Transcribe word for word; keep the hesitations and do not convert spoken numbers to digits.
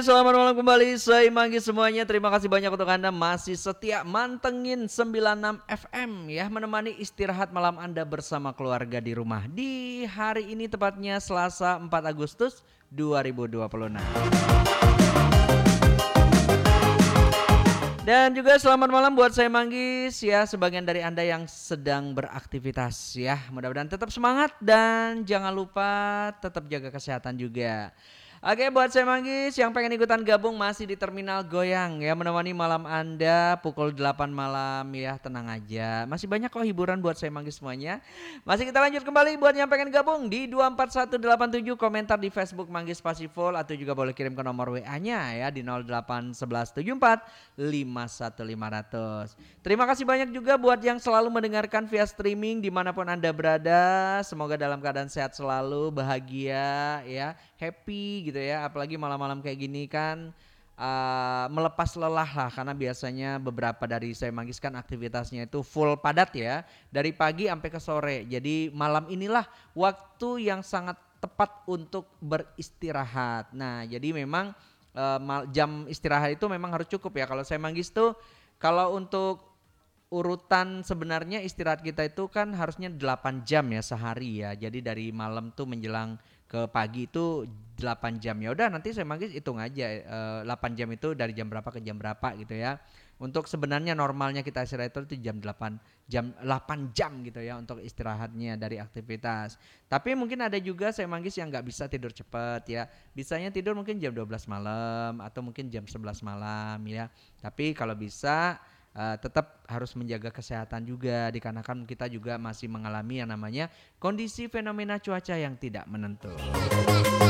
selamat malam kembali. Saya Manggi semuanya. Terima kasih banyak untuk Anda masih setia mantengin sembilan puluh enam F M ya, menemani istirahat malam Anda bersama keluarga di rumah. Di hari ini tepatnya Selasa empat Agustus dua ribu dua puluh enam. Dan juga selamat malam buat saya Manggis ya, sebagian dari Anda yang sedang beraktivitas ya. Mudah-mudahan tetap semangat dan jangan lupa tetap jaga kesehatan juga. Oke, buat saya Manggis yang pengen ikutan gabung masih di Terminal Goyang ya, menemani malam Anda pukul delapan malam ya, tenang aja. Masih banyak kok hiburan buat saya Manggis semuanya. Masih kita lanjut kembali buat yang pengen gabung di dua empat satu delapan tujuh, komentar di Facebook Manggis Pasifol, atau juga boleh kirim ke nomor W A-nya ya di nol delapan satu satu tujuh empat lima satu lima nol nol. Terima kasih banyak juga buat yang selalu mendengarkan via streaming dimanapun Anda berada. Semoga dalam keadaan sehat selalu, bahagia ya, happy gitu ya. Apalagi malam-malam kayak gini kan uh, melepas lelah lah, karena biasanya beberapa dari saya Manggis kan aktivitasnya itu full padat ya, dari pagi sampai ke sore. Jadi malam inilah waktu yang sangat tepat untuk beristirahat. Nah, jadi memang uh, jam istirahat itu memang harus cukup ya. Kalau saya Manggis tuh, kalau untuk urutan sebenarnya istirahat kita itu kan harusnya delapan jam ya sehari ya. Jadi dari malam tuh menjelang ke pagi itu delapan jam. Ya udah, nanti saya Manggis hitung aja eh, delapan jam itu dari jam berapa ke jam berapa gitu ya. Untuk sebenarnya normalnya kita istirahat itu jam delapan jam delapan jam gitu ya untuk istirahatnya dari aktivitas. Tapi mungkin ada juga saya Manggis yang nggak bisa tidur cepat ya. Bisanya tidur mungkin jam dua belas malam atau mungkin jam sebelas malam ya. Tapi kalau bisa Uh, tetap harus menjaga kesehatan juga, dikarenakan kita juga masih mengalami yang namanya kondisi fenomena cuaca yang tidak menentu.